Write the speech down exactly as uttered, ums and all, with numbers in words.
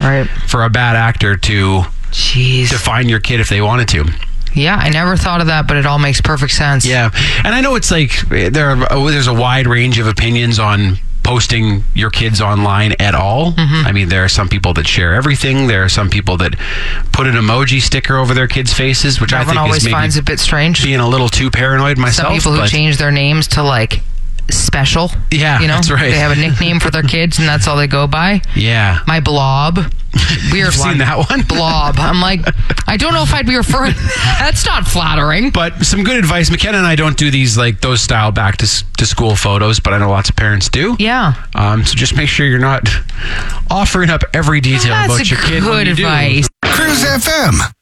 right. for a bad actor to Jeez. define your kid if they wanted to. Yeah, I never thought of that, but it all makes perfect sense. Yeah, and I know it's like there are, there's a wide range of opinions on posting your kids online at all. Mm-hmm. I mean, there are some people that share everything. There are some people that put an emoji sticker over their kids' faces, which Everyone I think always is maybe finds a bit strange. Being a little too paranoid myself. Some people who but, change their names to like special. Yeah, you know, that's right. They have a nickname for their kids, and that's all they go by. Yeah, my blob. Weird You've one. seen that one? Blob. I'm like, I don't know if I'd be referring. That's not flattering. But some good advice. McKenna and I don't do these like those style back to to school photos, but I know lots of parents do. Yeah. Um. So just make sure you're not offering up every detail That's about your kid. Good when you advice. do. Cruise F M.